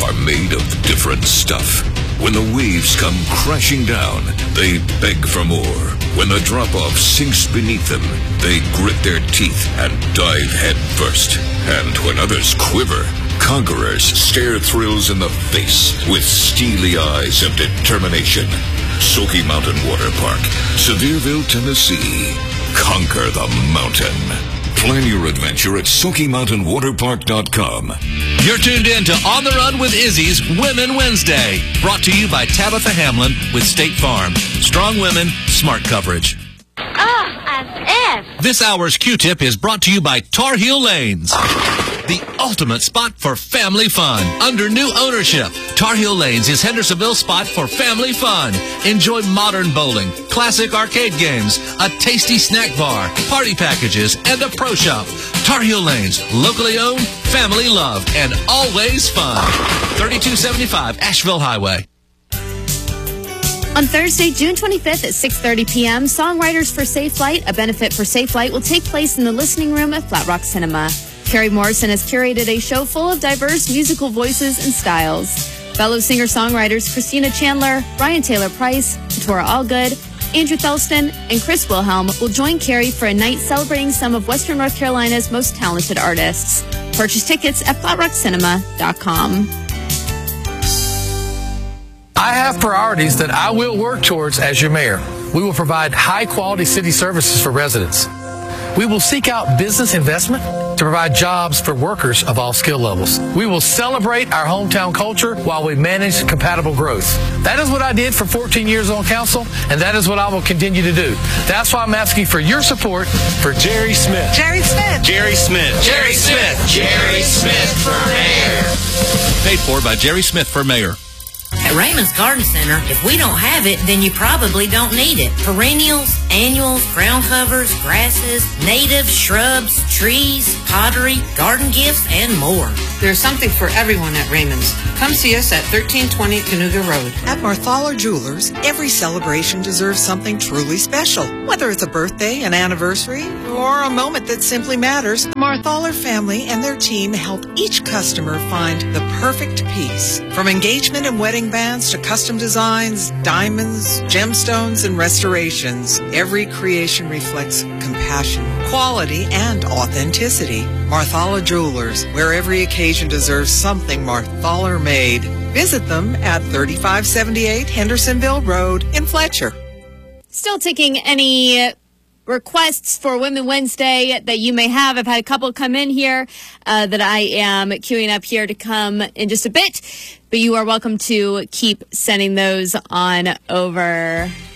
are made of different stuff. When the waves come crashing down, they beg for more. When the drop-off sinks beneath them, they grit their teeth and dive head first. And when others quiver, conquerors stare thrills in the face with steely eyes of determination. Smoky Mountain Water Park, Sevierville, Tennessee. Conquer the mountain. Plan your adventure at SmokyMountainWaterPark.com. You're tuned in to On the Run with Izzy's Women Wednesday. Brought to you by Tabitha Hamlin with State Farm. Strong women, smart coverage. As if. This hour's Q-Tip is brought to you by Tar Heel Lanes. The ultimate spot for family fun. Under new ownership, Tar Heel Lanes is Hendersonville's spot for family fun. Enjoy modern bowling, classic arcade games, a tasty snack bar, party packages, and a pro shop. Tar Heel Lanes, locally owned, family loved, and always fun. 3275 Asheville Highway. On Thursday, June 25th at 6:30 p.m., Songwriters for Safe Flight, a benefit for Safe Flight, will take place in the listening room at Flat Rock Cinema. Carrie Morrison has curated a show full of diverse musical voices and styles. Fellow singer-songwriters Christina Chandler, Brian Taylor Price, Katora Allgood, Andrew Thelston, and Chris Wilhelm will join Carrie for a night celebrating some of Western North Carolina's most talented artists. Purchase tickets at flatrockcinema.com. I have priorities that I will work towards as your mayor. We will provide high-quality city services for residents. We will seek out business investment to provide jobs for workers of all skill levels. We will celebrate our hometown culture while we manage compatible growth. That is what I did for 14 years on council, and that is what I will continue to do. That's why I'm asking for your support for Jerry Smith. Jerry Smith. Jerry Smith. Jerry Smith. Jerry Smith for mayor. Paid for by Jerry Smith for mayor. At Raymond's Garden Center, if we don't have it, then you probably don't need it. Perennials, annuals, ground covers, grasses, native, shrubs, trees, pottery, garden gifts, and more. There's something for everyone at Raymond's. Come see us at 1320 Canoga Road. At Marthaler Jewelers, every celebration deserves something truly special. Whether it's a birthday, an anniversary, or a moment that simply matters, Marthaler family and their team help each customer find the perfect piece. From engagement and wedding bands to custom designs, diamonds, gemstones, and restorations, every creation reflects compassion, quality, and authenticity. Marthaler Jewelers, where every occasion deserves something Marthaler made. Visit them at 3578 Hendersonville Road in Fletcher. Still taking any requests for Women Wednesday that you may have. I've had a couple come in here that I am queuing up here to come in just a bit, but you are welcome to keep sending those on over.